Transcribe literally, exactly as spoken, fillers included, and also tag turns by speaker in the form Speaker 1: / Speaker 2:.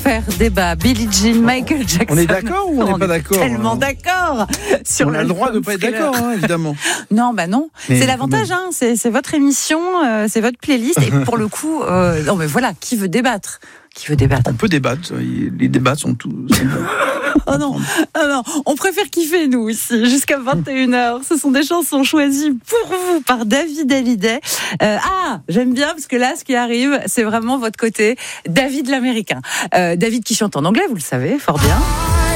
Speaker 1: faire débat. Billie Jean, Michael Jackson.
Speaker 2: On est d'accord ou on n'est pas d'accord?
Speaker 1: Tellement d'accord. Sur
Speaker 2: on a le droit de ne pas être d'accord, hein, évidemment.
Speaker 1: Non, bah non.
Speaker 2: Mais
Speaker 1: c'est l'avantage, hein, c'est, c'est votre émission, euh, c'est votre playlist. Et pour le coup, euh, non mais voilà, qui veut débattre? Qui veut débattre?
Speaker 2: On peut débattre. Les débats sont tous.
Speaker 1: Oh non, oh non, on préfère kiffer nous ici jusqu'à vingt et une heures. Ce sont des chansons choisies pour vous par David Hallyday. Euh, ah, j'aime bien parce que là, ce qui arrive, c'est vraiment votre côté David l'américain. Euh, David qui chante en anglais, vous le savez fort bien.